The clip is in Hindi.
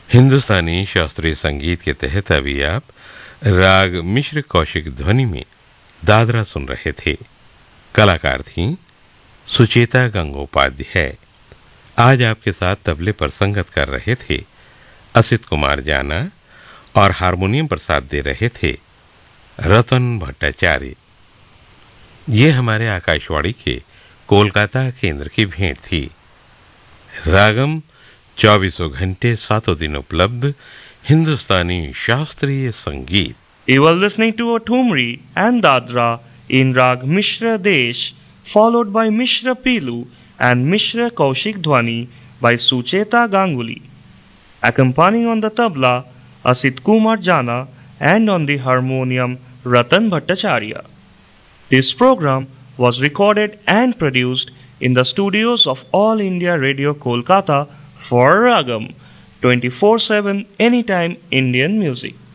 हिंदुस्तानी शास्त्रीय संगीत के तहत अभी आप राग मिश्र कौशिक ध्वनि में दादरा सुन रहे थे। कलाकार थीं सुचेता गंगोपाध्याय। आज आपके साथ तबले पर संगत कर रहे थे असित कुमार जाना और हारमोनियम पर साथ दे रहे थे रतन भट्टाचार्य। ये हमारे आकाशवाणी के कोलकाता केंद्र की भेंट थी। रागम 24 घंटे 7 दिन उपलब्ध हिंदुस्तानी शास्त्रीय संगीत। You were listening to a Thumri and Dadra in Rag Mishra Desh, followed by Mishra Pilu and Mishra Kaushik Dhwani by Sucheta Ganguly. Accompanying on the tabla, Asit Kumar Jana, and on the harmonium, Ratan Bhattacharya. This program was recorded and produced in the studios of All India Radio Kolkata for Ragam 24/7 Anytime Indian Music.